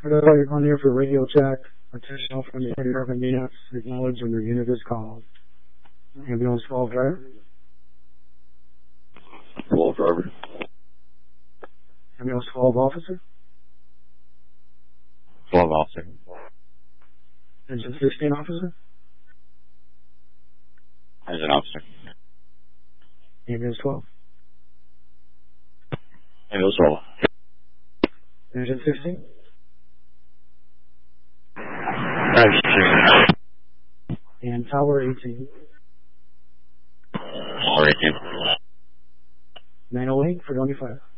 That's why you're on here for radio check. Attention from the Department units. Acknowledge when your unit is called. Ambulance 12 driver. 12 driver. Ambulance 12 officer. 12 officer. Engine 16 officer. Engine officer. Ambulance 12. Ambulance 12. Engine 16. And Tower 18. Tower 18. 908 for 25.